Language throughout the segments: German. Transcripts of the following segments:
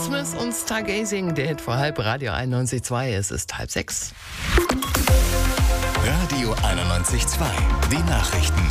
Smith und Stargazing, der Hit vor halb, Radio 91.2, es ist 5:30. Radio 91.2, die Nachrichten.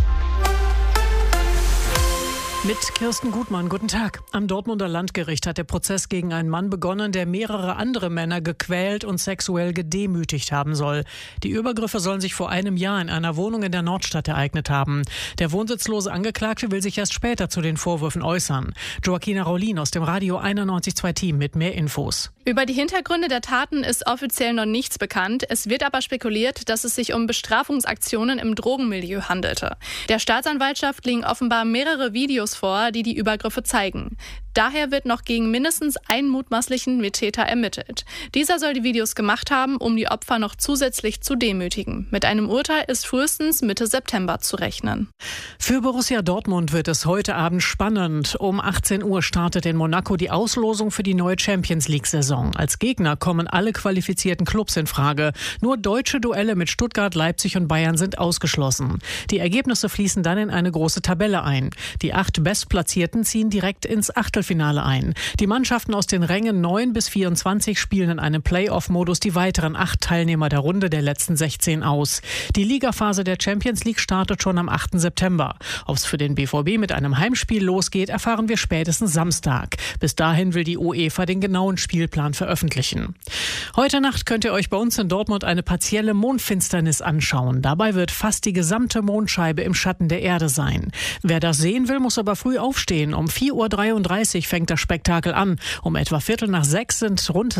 Mit Kirsten Gutmann, guten Tag. Am Dortmunder Landgericht hat der Prozess gegen einen Mann begonnen, der mehrere andere Männer gequält und sexuell gedemütigt haben soll. Die Übergriffe sollen sich vor einem Jahr in einer Wohnung in der Nordstadt ereignet haben. Der wohnsitzlose Angeklagte will sich erst später zu den Vorwürfen äußern. Joaquina Raulin aus dem Radio 91.2 Team mit mehr Infos. Über die Hintergründe der Taten ist offiziell noch nichts bekannt. Es wird aber spekuliert, dass es sich um Bestrafungsaktionen im Drogenmilieu handelte. Der Staatsanwaltschaft liegen offenbar mehrere Videos vor, die die Übergriffe zeigen. Daher wird noch gegen mindestens einen mutmaßlichen Mittäter ermittelt. Dieser soll die Videos gemacht haben, um die Opfer noch zusätzlich zu demütigen. Mit einem Urteil ist frühestens Mitte September zu rechnen. Für Borussia Dortmund wird es heute Abend spannend. Um 18 Uhr startet in Monaco die Auslosung für die neue Champions-League-Saison. Als Gegner kommen alle qualifizierten Clubs in Frage. Nur deutsche Duelle mit Stuttgart, Leipzig und Bayern sind ausgeschlossen. Die Ergebnisse fließen dann in eine große Tabelle ein. Die 8 Bestplatzierten ziehen direkt ins Achtelfinale ein. Die Mannschaften aus den Rängen 9 bis 24 spielen in einem Playoff-Modus die weiteren 8 Teilnehmer der Runde der letzten 16 aus. Die Ligaphase der Champions League startet schon am 8. September. Ob es für den BVB mit einem Heimspiel losgeht, erfahren wir spätestens Samstag. Bis dahin will die UEFA den genauen Spielplan veröffentlichen. Heute Nacht könnt ihr euch bei uns in Dortmund eine partielle Mondfinsternis anschauen. Dabei wird fast die gesamte Mondscheibe im Schatten der Erde sein. Wer das sehen will, muss aber früh aufstehen. Um 4:33 Uhr fängt das Spektakel an. Um etwa 5:45 sind rund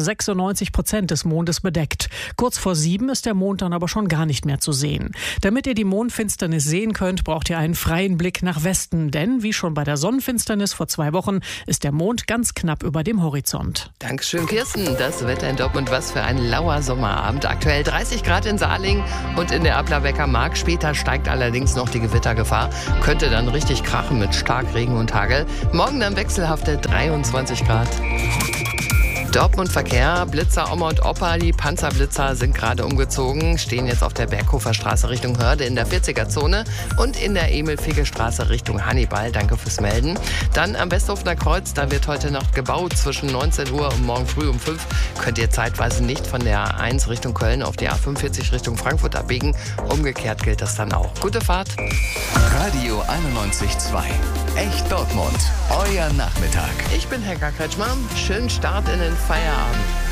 96% des Mondes bedeckt. Kurz vor 7 ist der Mond dann aber schon gar nicht mehr zu sehen. Damit ihr die Mondfinsternis sehen könnt, braucht ihr einen freien Blick nach Westen. Denn, wie schon bei der Sonnenfinsternis vor 2 Wochen, ist der Mond ganz knapp über dem Horizont. Dankeschön, Kirsten. Das Wetter in Dortmund, was für ein lauer Sommerabend. Aktuell 30 Grad in Saaling und in der Ablerbecker Mark. Später steigt allerdings noch die Gewittergefahr. Könnte dann richtig krachen mit Starkregen und Hagel. Morgen dann wechselhafte 23 Grad. Dortmund Verkehr, Blitzer, Oma und Opa, die Panzerblitzer sind gerade umgezogen, stehen jetzt auf der Berghofer Straße Richtung Hörde in der 40er-Zone und in der Emil-Fege-Straße Richtung Hannibal. Danke fürs Melden. Dann am Westhofener Kreuz, da wird heute Nacht gebaut. Zwischen 19 Uhr und morgen früh um 5 könnt ihr zeitweise nicht von der A1 Richtung Köln auf die A45 Richtung Frankfurt abbiegen. Umgekehrt gilt das dann auch. Gute Fahrt. Radio 91.2, echt Dortmund, euer Nachmittag. Ich bin Helga Kretschmer. Schönen Start in den Feierabend.